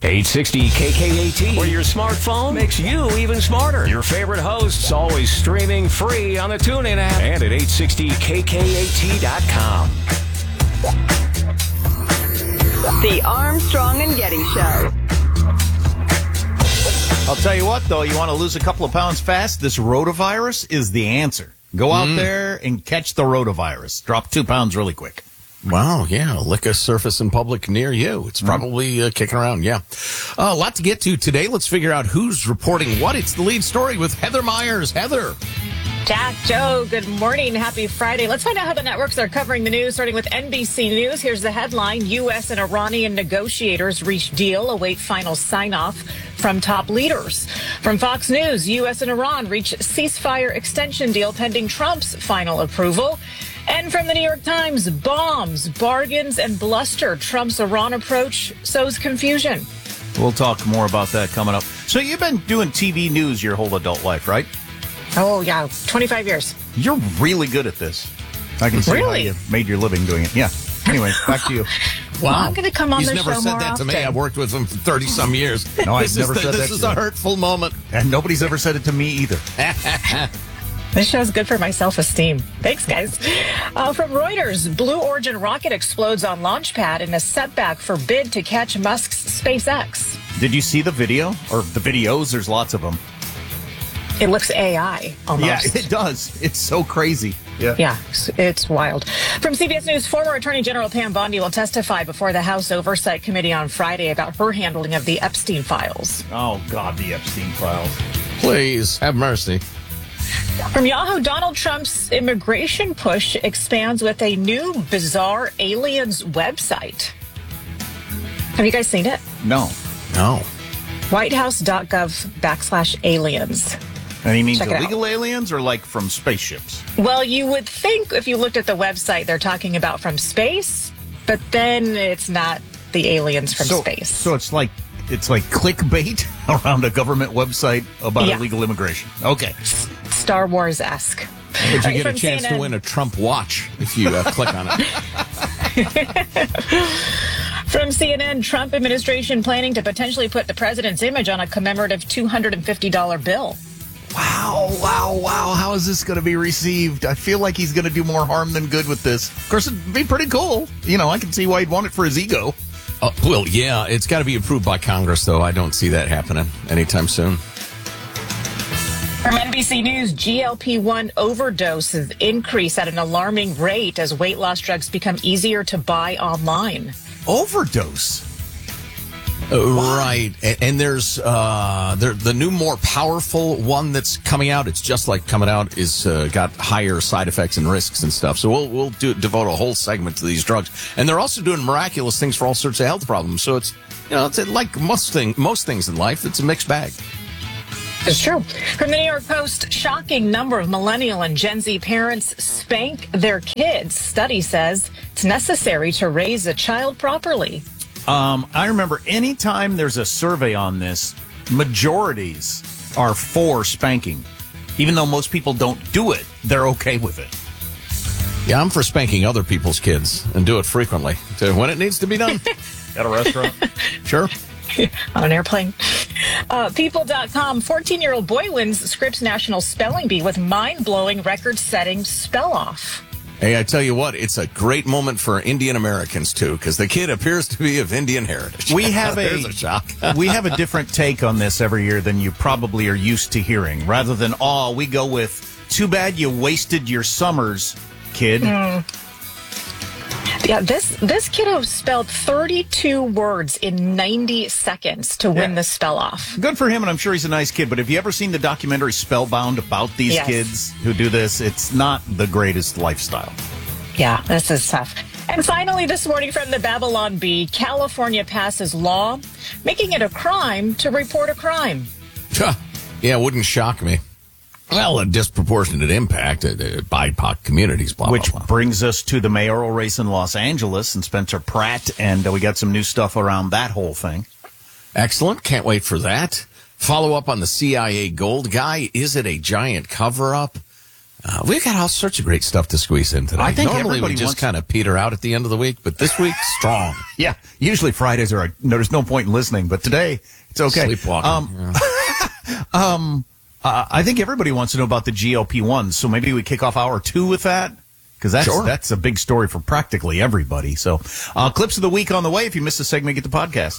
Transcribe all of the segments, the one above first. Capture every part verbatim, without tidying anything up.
eight sixty K K A T, where your smartphone makes you even smarter. Your favorite hosts always streaming free on the TuneIn app and at eight sixty K K A T dot com. The Armstrong and Getty Show. I'll tell you what, though, you want to lose a couple of pounds fast, this rotavirus is the answer. Go out mm. there and catch the rotavirus. Drop two pounds really quick. Wow, yeah, lick a surface in public near you. It's probably uh, kicking around, yeah. Uh, a lot to get to today. Let's figure out who's reporting what. It's the lead story with Heather Myers. Heather. Jack, Joe, good morning. Happy Friday. Let's find out how the networks are covering the news, starting with N B C News. Here's the headline. U S and Iranian negotiators reach deal, await final sign-off from top leaders. From Fox News, U S and Iran reach ceasefire extension deal pending Trump's final approval. And from the New York Times, bombs, bargains, and bluster. Trump's Iran approach sows confusion. We'll talk more about that coming up. So you've been doing T V news your whole adult life, right? Oh, yeah, twenty-five years. You're really good at this. I can see really? how you made your living doing it. Yeah. Anyway, back to you. Wow. Well, I'm going to come on He's the never show said more that often. to me. I've worked with him for thirty-some years. No, I've this never is the, said this that This is to a you. hurtful moment. And nobody's ever said it to me either. This show's good for my self-esteem. Thanks, guys. Uh, from Reuters, Blue Origin rocket explodes on launch pad in a setback for bid to catch Musk's SpaceX. Did you see the video? Or the videos? There's lots of them. It looks A I almost. Yeah, it does. It's so crazy. Yeah. Yeah, it's wild. From C B S News, former Attorney General Pam Bondi will testify before the House Oversight Committee on Friday about her handling of the Epstein files. Oh, God, the Epstein files. Please, have mercy. From Yahoo, Donald Trump's immigration push expands with a new bizarre aliens website. Have you guys seen it? No. No. whitehouse.gov backslash aliens. And he means Check it illegal aliens or like from spaceships? Well, you would think if you looked at the website, they're talking about from space, but then it's not the aliens from so, space. So it's like it's like clickbait around a government website about yeah. illegal immigration. Okay. Star Wars-esque. Would you Right, get a from chance C N N. to win a Trump watch if you uh, click on it? From C N N, Trump administration planning to potentially put the president's image on a commemorative two hundred fifty dollars bill. Wow, wow, wow. How is this going to be received? I feel like he's going to do more harm than good with this. Of course, it'd be pretty cool. You know, I can see why he'd want it for his ego. Uh, well, yeah, it's got to be approved by Congress, though. I don't see that happening anytime soon. From N B C News, G L P one overdoses increase at an alarming rate as weight loss drugs become easier to buy online. Overdose? Uh, right. And, and there's uh, there, the new, more powerful one that's coming out. It's just like coming out is uh, got higher side effects and risks and stuff. So we'll we'll do, devote a whole segment to these drugs. And they're also doing miraculous things for all sorts of health problems. So it's, you know, it's like most thing most things in life. It's a mixed bag. It's true. From the New York Post, shocking number of millennial and Gen Z parents spank their kids. Study says it's necessary to raise a child properly. Um, I remember anytime there's a survey on this, majorities are for spanking. Even though most people don't do it, they're okay with it. Yeah, I'm for spanking other people's kids and do it frequently. So when it needs to be done. At a restaurant? Sure. On an airplane. Uh, People dot com, fourteen-year-old boy wins Scripps National Spelling Bee with mind-blowing record-setting spell-off. Hey, I tell you what, it's a great moment for Indian Americans, too, because the kid appears to be of Indian heritage. We have a, There's a shock. we have a different take on this every year than you probably are used to hearing. Rather than, oh, we go with, too bad you wasted your summers, kid. Mm. Yeah, this this kiddo spelled thirty-two words in ninety seconds to win Yeah. the spell off. Good for him, and I'm sure he's a nice kid, but have you ever seen the documentary Spellbound about these Yes. kids who do this? It's not the greatest lifestyle. Yeah, this is tough. And finally, this morning from the Babylon Bee, California passes law making it a crime to report a crime. Yeah, it wouldn't shock me. Well, a disproportionate impact at uh, B I P O C communities, blah, Which blah, blah. brings us to the mayoral race in Los Angeles and Spencer Pratt, and uh, we got some new stuff around that whole thing. Excellent. Can't wait for that. Follow up on the C I A gold guy. Is it a giant cover-up? Uh, we've got all sorts of great stuff to squeeze in today. I think Normally we everybody just wants- kind of peter out at the end of the week, but this week, strong. Yeah, usually Fridays are, a, no, there's no point in listening, but today it's okay. Sleepwalking. Um, um, uh, I think everybody wants to know about the G L P ones, so maybe we kick off hour two with that. Because that's, Sure. that's a big story for practically everybody. So, uh, clips of the week on the way. If you missed the segment, get the podcast.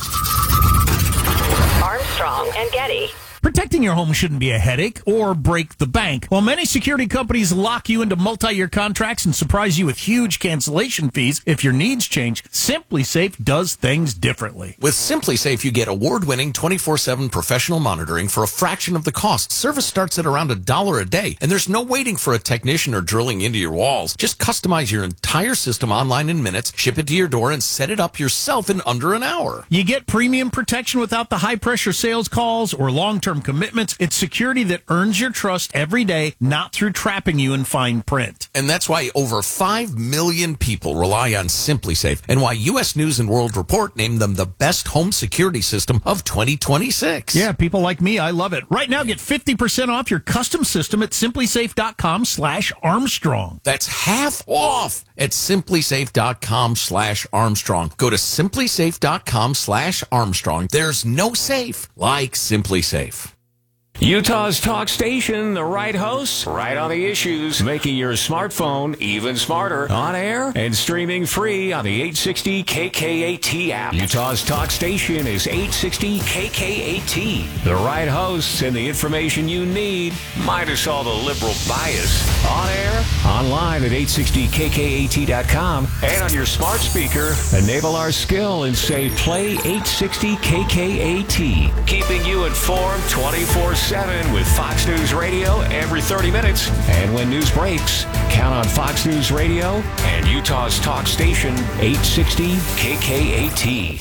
Armstrong and Getty. Protecting your home shouldn't be a headache or break the bank. While many security companies lock you into multi-year contracts and surprise you with huge cancellation fees if your needs change, SimpliSafe does things differently. With SimpliSafe, you get award-winning twenty-four seven professional monitoring for a fraction of the cost. Service starts at around a dollar a day, and there's no waiting for a technician or drilling into your walls. Just customize your entire system online in minutes, ship it to your door, and set it up yourself in under an hour. You get premium protection without the high-pressure sales calls or long-term commitments. It's security that earns your trust every day, not through trapping you in fine print. And that's why over five million people rely on SimpliSafe, and why U S News and World Report named them the best home security system of twenty twenty-six. Yeah, people like me, I love it. Right now, get fifty percent off your custom system at simplysafe.com slash Armstrong. That's half off at simplysafe.com slash Armstrong. Go to simplysafe.com slash Armstrong. There's no safe like SimpliSafe. Utah's talk station, the right hosts, right on the issues, making your smartphone even smarter, on air and streaming free on the eight sixty K K A T app. Utah's talk station is eight sixty K K A T. The right hosts and the information you need, minus all the liberal bias. On air, online at eight sixty K K A T dot com, and on your smart speaker, enable our skill and say play eight sixty K K A T. Keeping you informed twenty-four seven with Fox News Radio every thirty minutes. And when news breaks, count on Fox News Radio and Utah's talk station, eight sixty K K A T.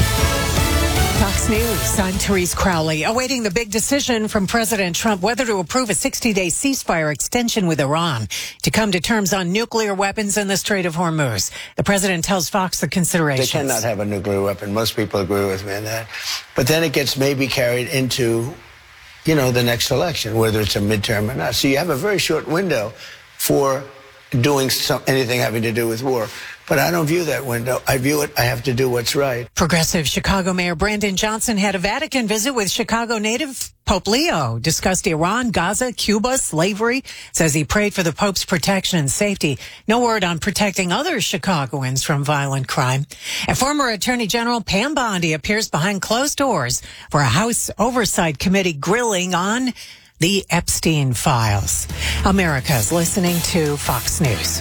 Fox News, I'm Therese Crowley. Awaiting the big decision from President Trump whether to approve a sixty-day ceasefire extension with Iran to come to terms on nuclear weapons in the Strait of Hormuz. The president tells Fox the considerations. They cannot have a nuclear weapon. Most people agree with me on that. But then it gets maybe carried into, you know, the next election, whether it's a midterm or not. So you have a very short window for doing some, anything having to do with war. But I don't view that window. I view it, I have to do what's right. Progressive Chicago Mayor Brandon Johnson had a Vatican visit with Chicago native Pope Leo, discussed Iran, Gaza, Cuba, slavery, says he prayed for the Pope's protection and safety. No word on protecting other Chicagoans from violent crime. And former Attorney General Pam Bondi appears behind closed doors for a House Oversight Committee grilling on the Epstein files. America's listening to Fox News.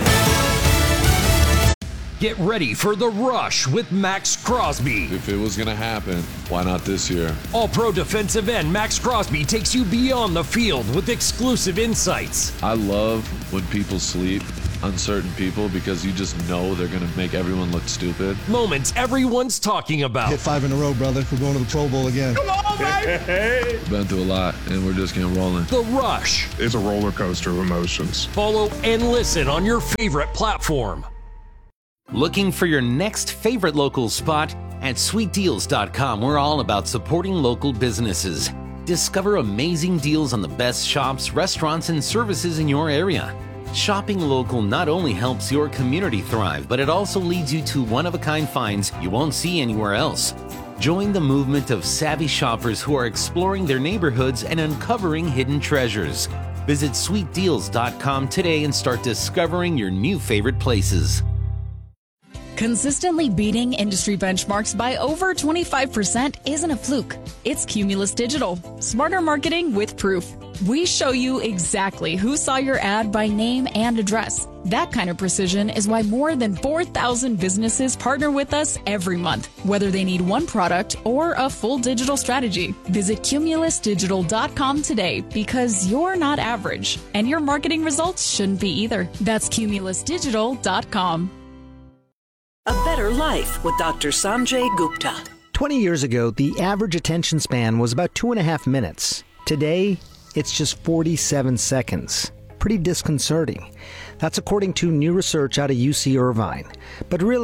Get ready for The Rush with Max Crosby. If it was going to happen, why not this year? All-pro defensive end Max Crosby takes you beyond the field with exclusive insights. I love when people sleep on certain people because you just know they're going to make everyone look stupid. Moments everyone's talking about. Hit five in a row, brother. We're going to the Pro Bowl again. Come on, baby! We've been through a lot, and we're just getting rolling. The Rush. It's a roller coaster of emotions. Follow and listen on your favorite platform. Looking for your next favorite local spot? At sweet deals dot com, we're all about supporting local businesses. Discover amazing deals on the best shops, restaurants, and services in your area. Shopping local not only helps your community thrive, but it also leads you to one-of-a-kind finds you won't see anywhere else. Join the movement of savvy shoppers who are exploring their neighborhoods and uncovering hidden treasures. Visit sweet deals dot com today and start discovering your new favorite places. Consistently beating industry benchmarks by over twenty-five percent isn't a fluke. It's Cumulus Digital. Smarter marketing with proof. We show you exactly who saw your ad by name and address. That kind of precision is why more than four thousand businesses partner with us every month, whether they need one product or a full digital strategy. Visit cumulus digital dot com today because you're not average, and your marketing results shouldn't be either. That's cumulus digital dot com. A Better Life with Doctor Sanjay Gupta. twenty years ago, the average attention span was about two and a half minutes. Today, it's just forty-seven seconds. Pretty disconcerting. That's according to new research out of U C Irvine. But really,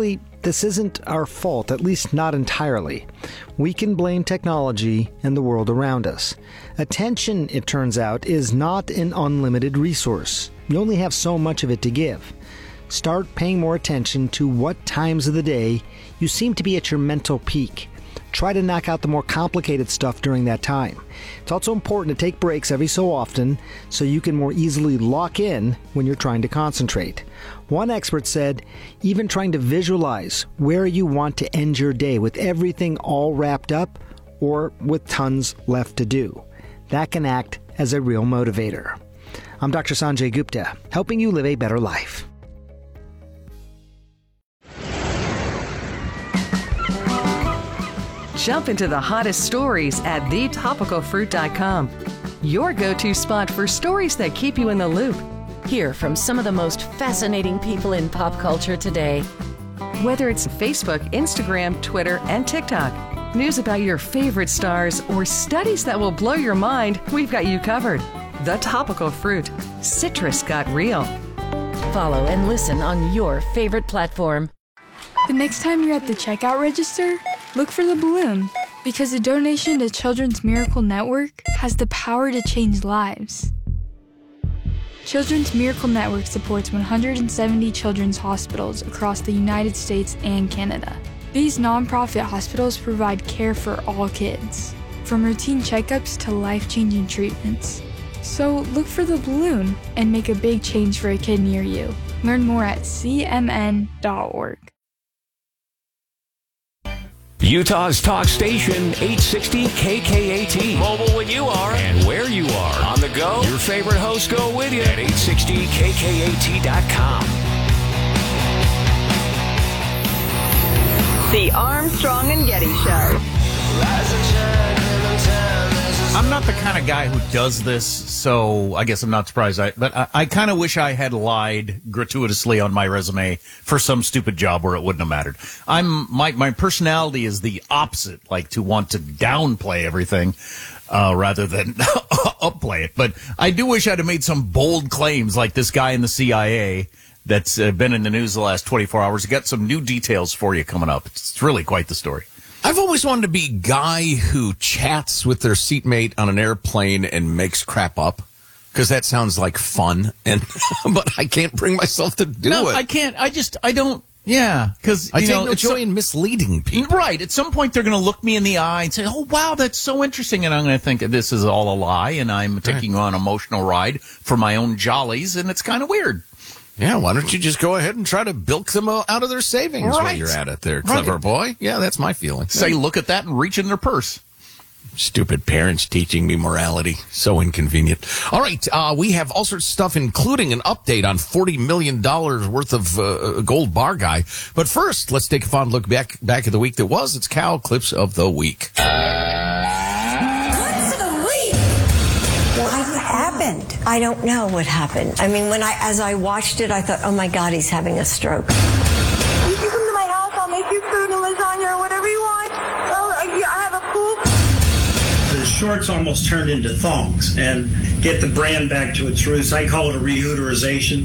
this isn't our fault, at least not entirely. We can blame technology and the world around us. Attention, it turns out, is not an unlimited resource. You only have so much of it to give. Start paying more attention to what times of the day you seem to be at your mental peak. Try to knock out the more complicated stuff during that time. It's also important to take breaks every so often so you can more easily lock in when you're trying to concentrate. One expert said, even trying to visualize where you want to end your day with everything all wrapped up or with tons left to do. That can act as a real motivator. I'm Doctor Sanjay Gupta, helping you live a better life. Jump into the hottest stories at the topical fruit dot com. Your go-to spot for stories that keep you in the loop. Hear from some of the most fascinating people in pop culture today. Whether it's Facebook, Instagram, Twitter, and TikTok, news about your favorite stars, or studies that will blow your mind, we've got you covered. The Topical Fruit. Citrus got real. Follow and listen on your favorite platform. The next time you're at the checkout register, look for the balloon, because a donation to Children's Miracle Network has the power to change lives. Children's Miracle Network supports one hundred seventy children's hospitals across the United States and Canada. These nonprofit hospitals provide care for all kids, from routine checkups to life-changing treatments. So look for the balloon and make a big change for a kid near you. Learn more at c m n dot org. Utah's talk station, eight sixty K K A T. Mobile when you are and where you are. On the go, your favorite hosts go with you at eight sixty K K A T dot com. The Armstrong and Getty Show. I'm not the kind of guy who does this, so I guess I'm not surprised. I, but I, I kind of wish I had lied gratuitously on my resume for some stupid job where it wouldn't have mattered. I'm my my personality is the opposite, like to want to downplay everything uh, rather than upplay it. But I do wish I'd have made some bold claims, like this guy in the C I A that's uh, been in the news the last twenty-four hours. Got some new details for you coming up. It's really quite the story. I've always wanted to be a guy who chats with their seatmate on an airplane and makes crap up, because that sounds like fun. And but I can't bring myself to do no, it. I can't. I just I don't. Yeah, because I take know, no joy so, in misleading people. Right. At some point, they're going to look me in the eye and say, "Oh, wow, that's so interesting," and I'm going to think this is all a lie, and I'm taking you on an emotional ride for my own jollies, and it's kind of weird. Yeah, why don't you just go ahead and try to bilk them out of their savings right. while you're at it there, clever right. boy? Yeah, that's my feeling. Say, yeah. Look at that and reach in their purse. Stupid parents teaching me morality. So inconvenient. All right, uh, we have all sorts of stuff, including an update on forty million dollars worth of uh, gold bar guy. But first, let's take a fond look back back at the week that was. It's Cal Clips of the Week. Happened. I don't know what happened. I mean, when I, as I watched it, I thought, oh my God, he's having a stroke. You can come to my house, I'll make you food and lasagna or whatever you want. Oh, I have a pool. The shorts almost turned into thongs, and get the brand back to its roots. I call it a rehooterization.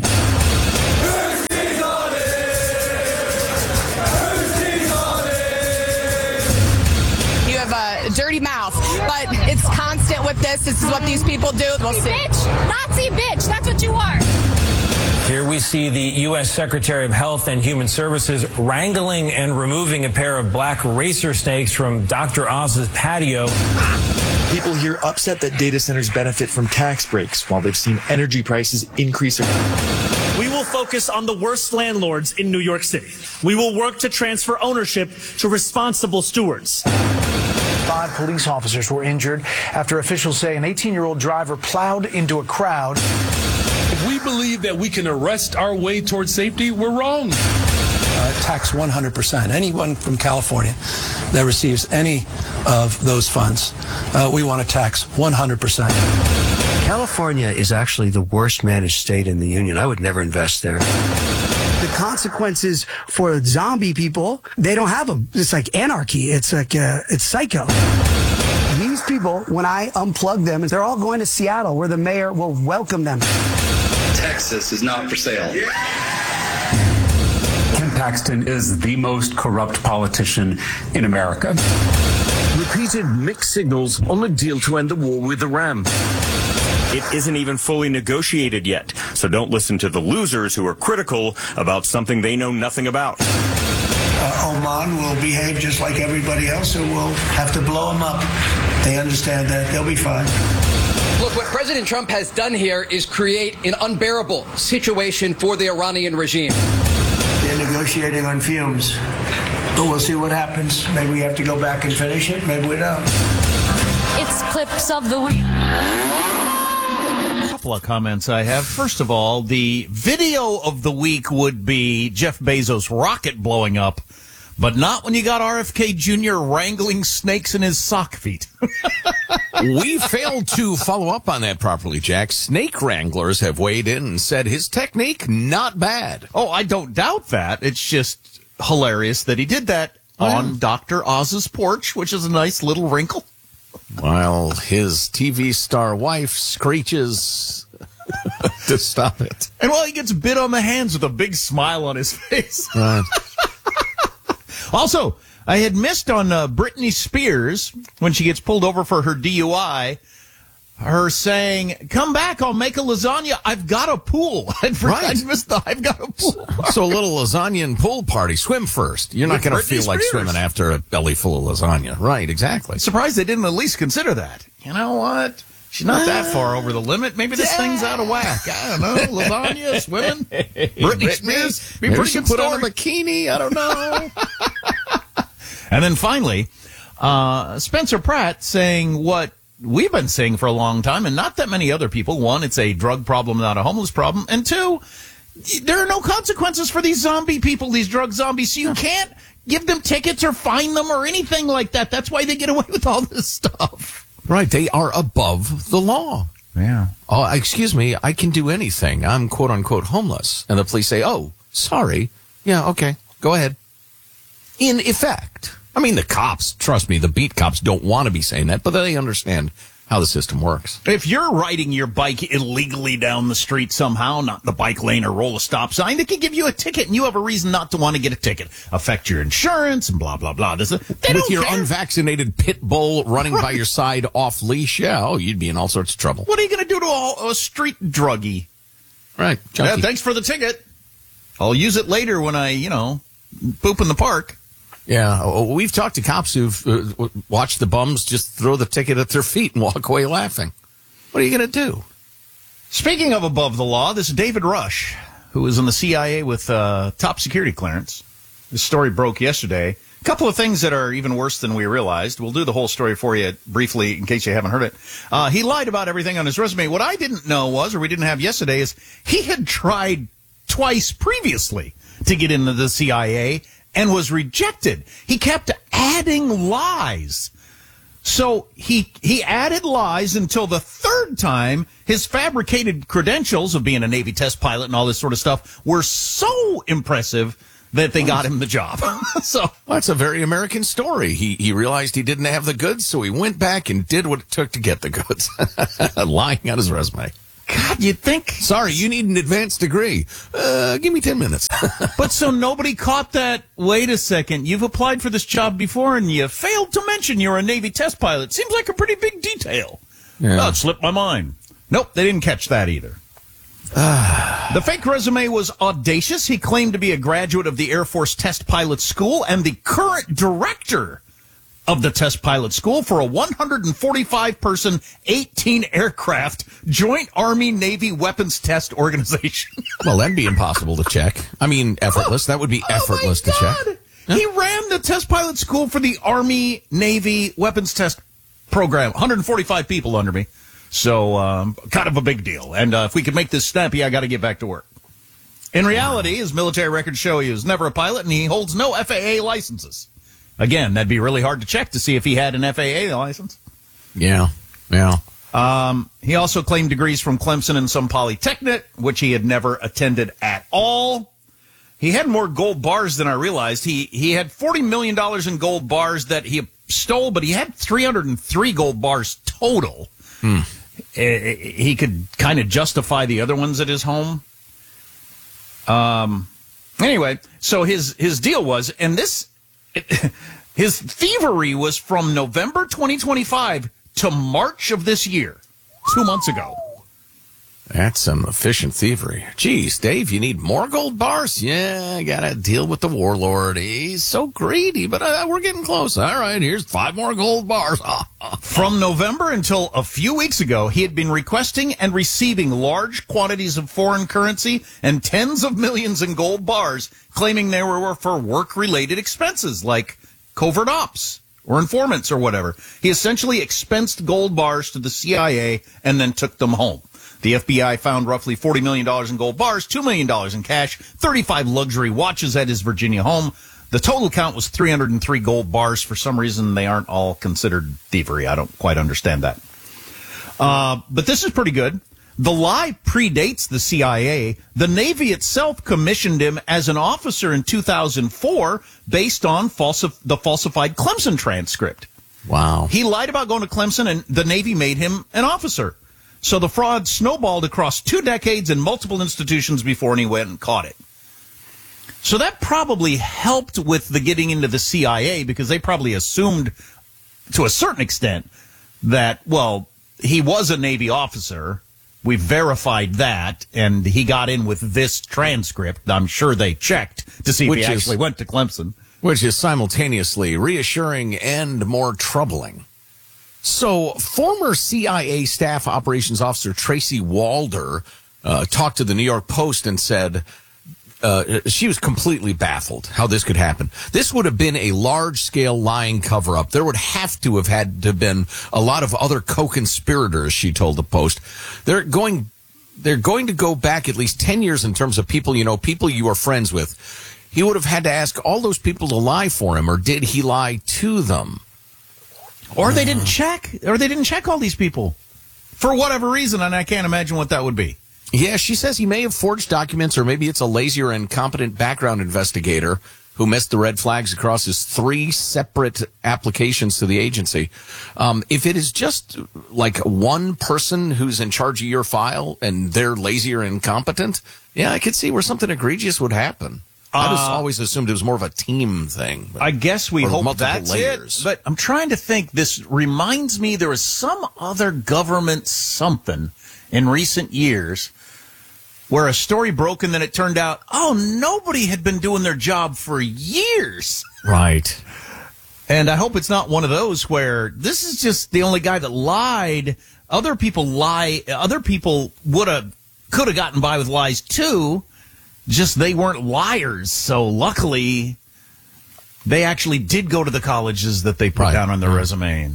You have a dirty mouth, but it's constant with this. This is what these people do. We'll see. Bitch! Nazi bitch! That's what you are! Here we see the U S Secretary of Health and Human Services wrangling and removing a pair of black racer snakes from Doctor Oz's patio. People here upset that data centers benefit from tax breaks while they've seen energy prices increase. We will focus on the worst landlords in New York City. We will work to transfer ownership to responsible stewards. Five police officers were injured after officials say an eighteen-year-old driver plowed into a crowd. If we believe that we can arrest our way towards safety, we're wrong. Uh, tax one hundred percent. Anyone from California that receives any of those funds, uh, we want to tax one hundred percent. California is actually the worst managed state in the union. I would never invest there. The consequences for zombie people, they don't have them. It's like anarchy. It's like, uh, it's psycho. These people, when I unplug them, they're all going to Seattle, where the mayor will welcome them. Texas is not for sale. Ken Paxton is the most corrupt politician in America. Repeated mixed signals on a deal to end the war with Iran. It isn't even fully negotiated yet, so don't listen to the losers who are critical about something they know nothing about. Uh, Oman will behave just like everybody else, and we'll have to blow them up. They understand that. They'll be fine. Look, what President Trump has done here is create an unbearable situation for the Iranian regime. They're negotiating on fumes, but we'll see what happens. Maybe we have to go back and finish it. Maybe we don't. It's clips of the week. Couple of comments I have. First of all, the video of the week would be Jeff Bezos' rocket blowing up, but not when you got R F K Junior wrangling snakes in his sock feet. We failed to follow up on that properly, Jack. Snake wranglers have weighed in and said his technique, not bad. Oh, I don't doubt that. It's just hilarious that he did that oh, on yeah. Doctor Oz's porch, which is a nice little wrinkle. While his T V star wife screeches to stop it. And while he gets bit on the hands with a big smile on his face. Right. Also, I had missed on uh, Britney Spears, when she gets pulled over for her D U I, her saying, come back, I'll make a lasagna. I've got a pool. I'd right. I missed the I've got a pool. So a little lasagna and pool party. Swim first. You're not going to feel Spears. like swimming after a belly full of lasagna. Right, exactly. Surprised they didn't at least consider that. You know what? She's not that far over the limit. Maybe this yeah. thing's out of whack. I don't know. Lasagna, swimming. Britney Spears. Maybe she put on a bikini. I don't know. And then finally, uh, Spencer Pratt saying what we've been saying for a long time, and not that many other people. One, it's a drug problem, not a homeless problem. And two, there are no consequences for these zombie people, these drug zombies. So you can't give them tickets or fine them or anything like that. That's why they get away with all this stuff. Right. They are above the law. Yeah. Oh, excuse me. I can do anything. I'm quote unquote homeless. And the police say, oh, sorry. Yeah. Okay. Go ahead. In effect. I mean, the cops, trust me, the beat cops don't want to be saying that, but they understand how the system works. If you're riding your bike illegally down the street somehow, not in the bike lane or roll a stop sign, they can give you a ticket, and you have a reason not to want to get a ticket. Affect your insurance and blah, blah, blah. Does it, they With your care. unvaccinated pit bull running right. by your side off leash, yeah, oh, you'd be in all sorts of trouble. What are you going to do to a, a street druggie? Right. Yeah, thanks for the ticket. I'll use it later when I, you know, poop in the park. Yeah, we've talked to cops who've uh, watched the bums just throw the ticket at their feet and walk away laughing. What are you going to do? Speaking of above the law, this David Rush, who was in the C I A with uh, top security clearance. This story broke yesterday. A couple of things that are even worse than we realized. We'll do the whole story for you briefly in case you haven't heard it. Uh, he lied about everything on his resume. What I didn't know was, or we didn't have yesterday, is he had tried twice previously to get into the C I A and was rejected. He kept adding lies. So he he added lies until the third time his fabricated credentials of being a Navy test pilot and all this sort of stuff were so impressive that they got him the job. So well, that's a very American story. He he realized he didn't have the goods, so he went back and did what it took to get the goods. Lying on his resume. God, you'd think. Sorry, you need an advanced degree. Uh, give me ten minutes. But so nobody caught that. Wait a second. You've applied for this job before and you failed to mention you're a Navy test pilot. Seems like a pretty big detail. Yeah. Oh, it slipped my mind. Nope, they didn't catch that either. The fake resume was audacious. He claimed to be a graduate of the Air Force Test Pilot School and the current director of the Test Pilot School for a one hundred forty-five person, eighteen aircraft Joint Army-Navy Weapons Test Organization. Well, that'd be impossible to check. I mean, effortless. That would be effortless oh to check. Yeah. He ran the Test Pilot School for the Army-Navy Weapons Test Program. one hundred forty-five people under me. So, um, kind of a big deal. And uh, if we could make this snappy, I got to get back to work. In reality, his military records show he was never a pilot, and he holds no F A A licenses. Again, that'd be really hard to check to see if he had an F A A license. Yeah, yeah. Um, he also claimed degrees from Clemson and some polytechnic, which he had never attended at all. He had more gold bars than I realized. He he had forty million dollars in gold bars that he stole, but he had three hundred three gold bars total. Hmm. He could kind of justify the other ones at his home. Um, Anyway, so his his deal was, and this, his thievery was from November twenty twenty-five to March of this year, two months ago. That's some efficient thievery. Geez, Dave, you need more gold bars? Yeah, I gotta deal with the warlord. He's so greedy, but uh, we're getting close. All right, here's five more gold bars. From November until a few weeks ago, he had been requesting and receiving large quantities of foreign currency and tens of millions in gold bars, claiming they were for work-related expenses like covert ops or informants or whatever. He essentially expensed gold bars to the C I A and then took them home. The F B I found roughly forty million dollars in gold bars, two million dollars in cash, thirty-five luxury watches at his Virginia home. The total count was three hundred three gold bars. For some reason, they aren't all considered thievery. I don't quite understand that. Uh, but this is pretty good. The lie predates the C I A. The Navy itself commissioned him as an officer in two thousand four based on falsif- the falsified Clemson transcript. Wow. He lied about going to Clemson, and the Navy made him an officer. So the fraud snowballed across two decades and multiple institutions before he went and caught it. So that probably helped with the getting into the C I A, because they probably assumed to a certain extent that, well, he was a Navy officer. We verified that, and he got in with this transcript. I'm sure they checked to see Which if he is, actually went to Clemson. Which is simultaneously reassuring and more troubling. So, former C I A Staff Operations Officer Tracy Walder uh, talked to the New York Post and said uh, she was completely baffled how this could happen. This would have been a large-scale lying cover-up. There would have to have had to have been a lot of other co-conspirators, she told the Post. They're going, they're going to go back at least ten years in terms of people you know, people you are friends with. He would have had to ask all those people to lie for him, or did he lie to them? Or they didn't check, or they didn't check all these people for whatever reason, and I can't imagine what that would be. Yeah, she says he may have forged documents, or maybe it's a lazy or incompetent background investigator who missed the red flags across his three separate applications to the agency. Um, if it is just like one person who's in charge of your file and they're lazy or incompetent, yeah, I could see where something egregious would happen. I just Uh, always assumed it was more of a team thing. I guess we or hope multiple that's layers. it. But I'm trying to think. This reminds me there was some other government something in recent years where a story broke and then it turned out, oh, nobody had been doing their job for years. Right. And I hope it's not one of those where this is just the only guy that lied. Other people lie. Other people would have, could have gotten by with lies too. Just they weren't liars. So luckily, they actually did go to the colleges that they put Right. down on their resume.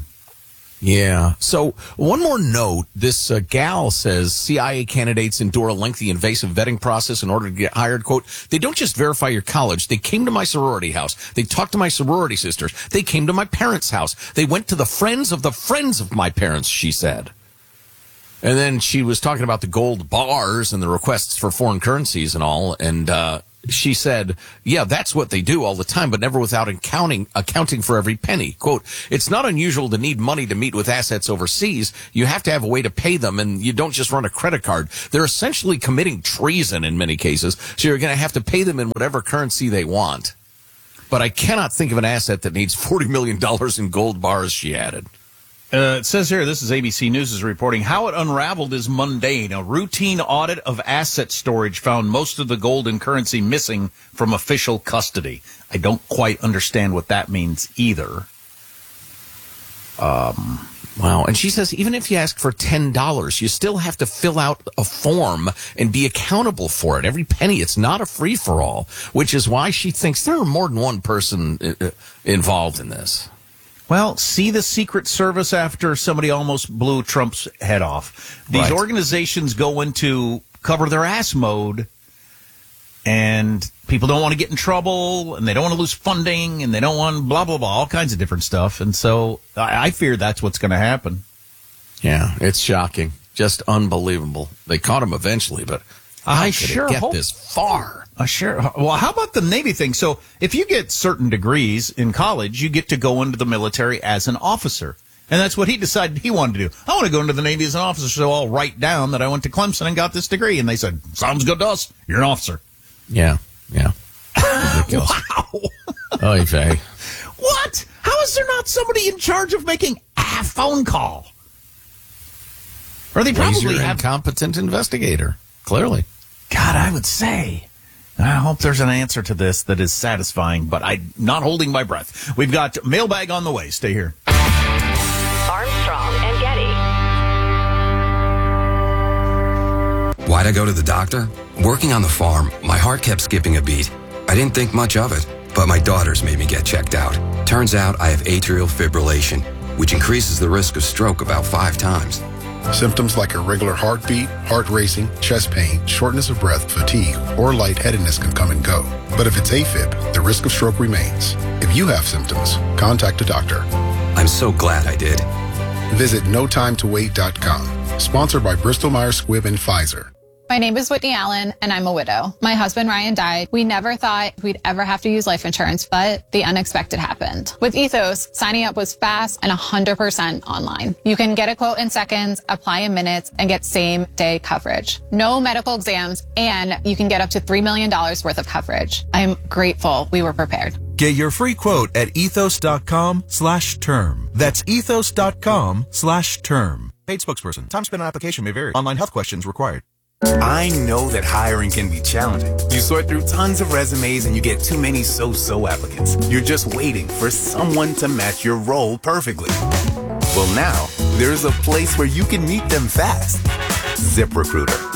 Yeah. So one more note. This uh, gal says C I A candidates endure a lengthy, invasive vetting process in order to get hired. Quote, they don't just verify your college. They came to my sorority house. They talked to my sorority sisters. They came to my parents' house. They went to the friends of the friends of my parents, she said. And then she was talking about the gold bars and the requests for foreign currencies and all. And uh, she said, yeah, that's what they do all the time, but never without accounting, accounting for every penny. Quote, it's not unusual to need money to meet with assets overseas. You have to have a way to pay them, and you don't just run a credit card. They're essentially committing treason in many cases, so you're going to have to pay them in whatever currency they want. But I cannot think of an asset that needs forty million dollars in gold bars, she added. Uh, it says here, this is A B C News is reporting, how it unraveled is mundane. A routine audit of asset storage found most of the gold and currency missing from official custody. I don't quite understand what that means either. Um, wow. And she says, even if you ask for ten dollars, you still have to fill out a form and be accountable for it. Every penny. It's not a free-for-all, which is why she thinks there are more than one person uh, involved in this. Well, see the Secret Service after somebody almost blew Trump's head off. These Right. organizations go into cover their ass mode, and people don't want to get in trouble, and they don't want to lose funding, and they don't want blah, blah, blah, all kinds of different stuff. And so I, I fear that's what's going to happen. Yeah, it's shocking. Just unbelievable. They caught him eventually, but how I could sure it get hope- this far? Uh, sure. Well, how about the Navy thing? So if you get certain degrees in college, you get to go into the military as an officer. And that's what he decided he wanted to do. I want to go into the Navy as an officer, so I'll write down that I went to Clemson and got this degree. And they said, sounds good to us. You're an officer. Yeah, yeah. ridiculous. Wow. Oy vey. What? How is there not somebody in charge of making a phone call? Or they probably Laser have incompetent investigator. Clearly. God, I would say. I hope there's an answer to this that is satisfying, but I'm not holding my breath. We've got mailbag on the way. Stay here. Armstrong and Getty. Why'd I go to the doctor? Working on the farm, my heart kept skipping a beat. I didn't think much of it, but my daughters made me get checked out. Turns out I have atrial fibrillation, which increases the risk of stroke about five times. Symptoms like irregular heartbeat, heart racing, chest pain, shortness of breath, fatigue, or lightheadedness can come and go. But if it's AFib, the risk of stroke remains. If you have symptoms, contact a doctor. I'm so glad I did. Visit no time to wait dot com. Sponsored by Bristol Myers Squibb and Pfizer. My name is Whitney Allen, and I'm a widow. My husband, Ryan, died. We never thought we'd ever have to use life insurance, but the unexpected happened. With Ethos, signing up was fast and one hundred percent online. You can get a quote in seconds, apply in minutes, and get same-day coverage. No medical exams, and you can get up to three million dollars worth of coverage. I'm grateful we were prepared. Get your free quote at ethos.com slash term. That's ethos.com slash term. Paid spokesperson. Time spent on application may vary. Online health questions required. I know that hiring can be challenging. You sort through tons of resumes and you get too many so-so applicants. You're just waiting for someone to match your role perfectly. Well, now, there's a place where you can meet them fast. ZipRecruiter.